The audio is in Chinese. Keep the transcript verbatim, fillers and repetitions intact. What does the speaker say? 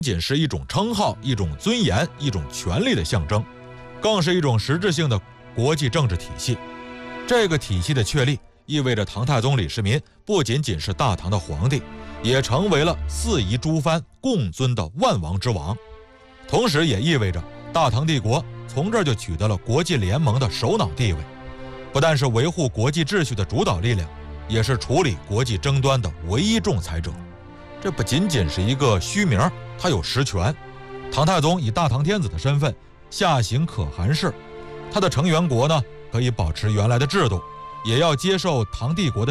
仅是一种称号、一种尊严、一种权力的象征，更是一种实质性的国际政治体系。这个体系的确立，意味着唐太宗李世民不仅仅是大唐的皇帝，也成为了四夷诸藩共尊的万王之王。同时也意味着大唐帝国从这儿就取得了国际联盟的首脑地位，不但是维护国际秩序的主导力量，也是处理国际争端的唯一仲裁者。这不仅仅是一个虚名，他有实权。唐太宗以大唐天子的身份下行可汗事，他的成员国呢可以保持原来的制度，也要接受唐帝国的